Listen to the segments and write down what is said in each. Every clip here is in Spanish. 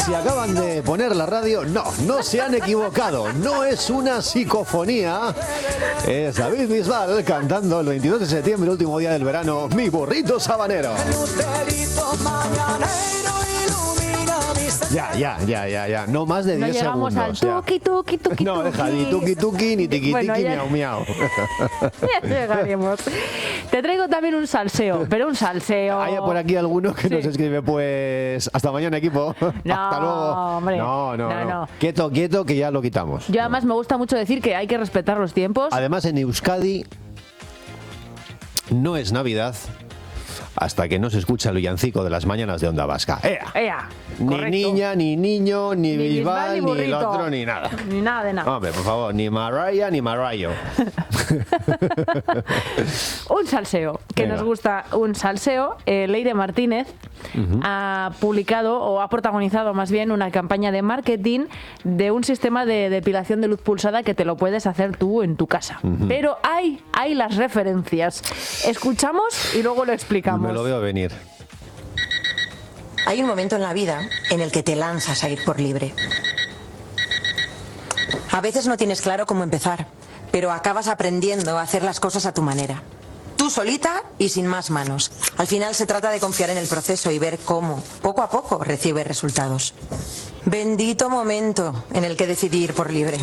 Si acaban de poner la radio, no se han equivocado. No es una psicofonía. Es David Bisbal cantando el 22 de septiembre, último día del verano, Mi burrito sabanero. Ya. No más de 10 segundos. No llegamos al tuki. No, deja ni tuki, ni tiqui, miau. Ya llegaremos. Te traigo también un salseo, pero un salseo. Hay por aquí algunos que nos escribe, pues, hasta mañana, equipo. No, hasta luego. Hombre. No. Quieto, que ya lo quitamos. Yo además me gusta mucho decir que hay que respetar los tiempos. Además, en Euskadi no es Navidad hasta que no se escucha el villancico de las mañanas de Onda Vasca. ¡Ea! Ni Correcto. niña, ni niño, ni Bisbal, ni el otro, ni nada. Ni nada de nada. Hombre, por favor, ni Mariah ni Marayo. Un salseo, que Venga. nos gusta un salseo. Leire Martínez ha publicado, o ha protagonizado más bien, una campaña de marketing de un sistema de depilación de luz pulsada que te lo puedes hacer tú en tu casa. Pero hay las referencias. Escuchamos y luego lo explicamos. Me lo veo venir. Hay un momento en la vida en el que te lanzas a ir por libre. A veces no tienes claro cómo empezar, pero acabas aprendiendo a hacer las cosas a tu manera. Tú solita y sin más manos. Al final se trata de confiar en el proceso y ver cómo, poco a poco, recibes resultados. Bendito momento en el que decidí ir por libre.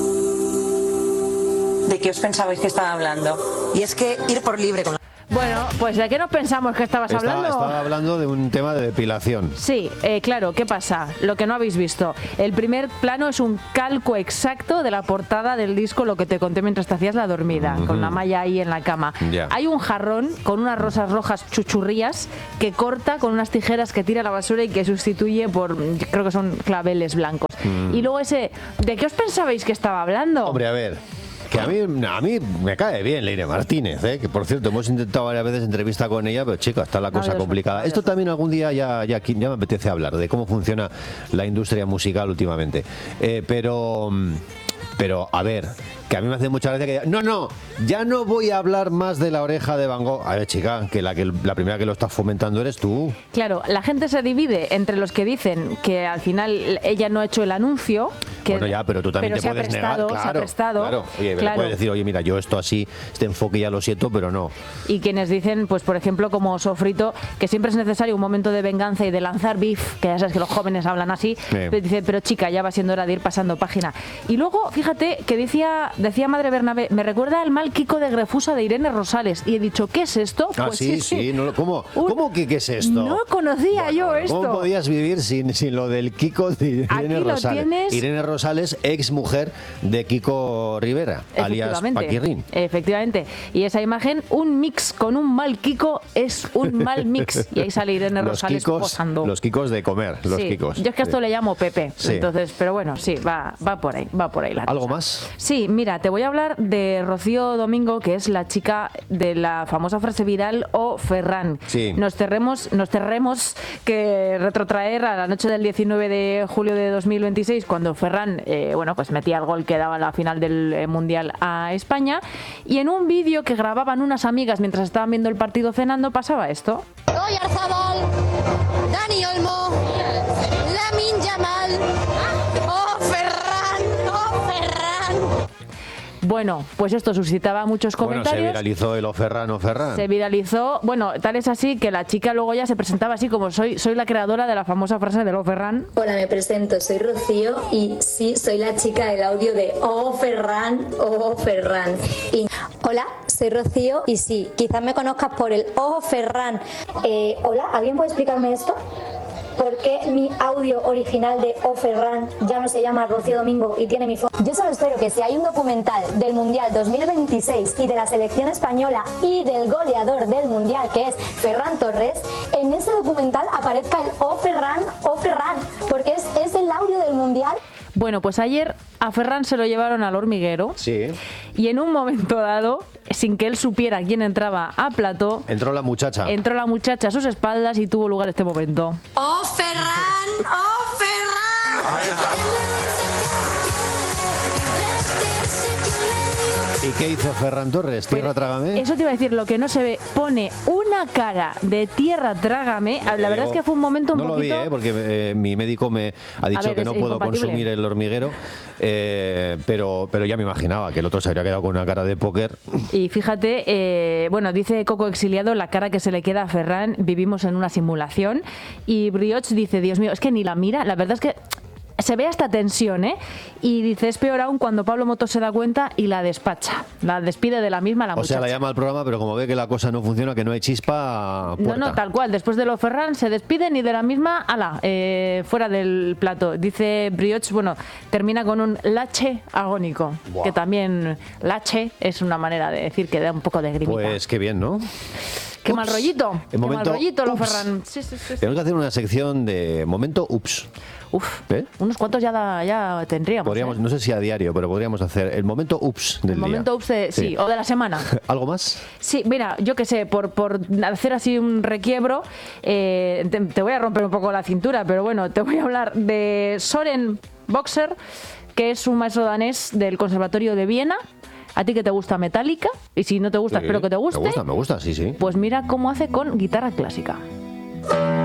¿De qué os pensabais que estaba hablando? Y es que ir por libre con... Bueno, pues ¿de qué nos pensamos que estabas hablando? Estaba hablando de un tema de depilación. Sí, claro, ¿qué pasa? Lo que no habéis visto. El primer plano es un calco exacto de la portada del disco, lo que te conté mientras te hacías la dormida, con la malla ahí en la cama. Ya. Hay un jarrón con unas rosas rojas chuchurrías que corta con unas tijeras que tira a la basura y que sustituye por, creo que son claveles blancos. Y luego ese, ¿de qué os pensabais que estaba hablando? Hombre, a ver, que a mí me cae bien Leire Martínez, que por cierto hemos intentado varias veces entrevista con ella, pero chica, está la cosa complicada. Esto también algún día ya me apetece hablar de cómo funciona la industria musical últimamente. Pero a ver, que a mí me hace mucha gracia que diga, no, ya no voy a hablar más de La Oreja de Van Gogh. A ver, chica, que la primera que lo está fomentando eres tú. Claro, la gente se divide entre los que dicen que al final ella no ha hecho el anuncio. Bueno, ya, pero tú también te puedes negar. Se ha prestado. Claro. Oye, le puedes decir, oye, mira, yo esto así, este enfoque ya lo siento, pero no. Y quienes dicen, pues por ejemplo, como Sofrito, que siempre es necesario un momento de venganza y de lanzar beef, que ya sabes que los jóvenes hablan así, dice, pero chica, ya va siendo hora de ir pasando página. Y luego, fíjate, que decía Madre Bernabé, me recuerda al mal Kiko de Grefusa de Irene Rosales. Y he dicho, ¿qué es esto? Pues sí. No, ¿Cómo que qué es esto? No conocía yo esto. ¿Cómo podías vivir sin lo del Kiko de Irene Rosales? Tienes... Irene Rosales, ex mujer de Kiko Rivera, alias Paquirrín. Efectivamente. Y esa imagen, un mix con un mal Kiko es un mal mix. Y ahí sale Irene Rosales posando. Los Kikos de comer, los Kikos. Yo es que esto le llamo Pepe. Sí. Entonces, pero bueno, sí, va por ahí la ¿Algo cosa. más? Sí, mira, te voy a hablar de Rocío Domingo, que es la chica de la famosa frase viral O Ferran. Sí. Nos terremos que retrotraer a la noche del 19 de julio de 2026, cuando Ferran, pues metía el gol que daba la final del Mundial a España, y en un vídeo que grababan unas amigas mientras estaban viendo el partido cenando pasaba esto. Oyarzabal, Dani Olmo, Lamine Yamal, ¡Oh Ferran! Bueno, pues esto suscitaba muchos comentarios. Bueno, se viralizó el O Ferran. Se viralizó. Bueno, tal es así que la chica luego ya se presentaba así como soy la creadora de la famosa frase del O Ferran. Hola, me presento, soy Rocío y sí, soy la chica del audio de Oh Ferran. Y hola, soy Rocío y sí, quizás me conozcas por el Oh Ferran. Hola, ¿alguien puede explicarme esto? ¿Por qué mi audio original de O Ferran ya no se llama Rocío Domingo y tiene mi foto? Yo solo espero que si hay un documental del Mundial 2026 y de la selección española y del goleador del Mundial, que es Ferran Torres, en ese documental aparezca el O Ferran, porque es el audio del Mundial. Bueno, pues ayer a Ferran se lo llevaron al hormiguero. Sí. Y en un momento dado, sin que él supiera quién entraba a plató, entró la muchacha a sus espaldas y tuvo lugar este momento. ¡Oh Ferran! ¡Oh Ferran! ¿Y qué hizo Ferran Torres? ¿Tierra trágame? Eso te iba a decir, lo que no se ve, pone una cara de tierra trágame. La verdad es que fue un momento un poquito... poquito... No lo vi, porque mi médico me ha dicho que no puedo consumir el hormiguero, pero ya me imaginaba que el otro se habría quedado con una cara de póker. Y fíjate, bueno, dice Coco Exiliado, la cara que se le queda a Ferran, vivimos en una simulación. Y Brioche dice, Dios mío, es que ni la mira, la verdad es que... Se ve hasta tensión, ¿eh? Y dice, es peor aún cuando Pablo Motos se da cuenta y la despacha. La despide de la misma la muchacha. O sea, la llama al programa, pero como ve que la cosa no funciona, que no hay chispa, puerta. No, tal cual. Después de lo Ferran se despiden y de la misma, ala, fuera del plato. Dice Brioche, bueno, termina con un lache agónico. Buah. Que también lache es una manera de decir que da un poco de grimita. Pues qué bien, ¿no? Qué mal rollito. Qué mal rollito lo Ferran. Sí. Tenemos que hacer una sección de momento ups. Unos cuantos ya tendríamos. Podríamos, no sé si a diario, pero podríamos hacer el momento ups del día. El momento ups sí, o de la semana. ¿Algo más? Sí, mira, yo qué sé, por hacer así un requiebro, te voy a romper un poco la cintura, pero bueno, te voy a hablar de Soren Boxer, que es un maestro danés del Conservatorio de Viena. ¿A ti que te gusta Metallica? Y si no te gusta, espero que te guste. Me gusta, sí. Pues mira cómo hace con guitarra clásica.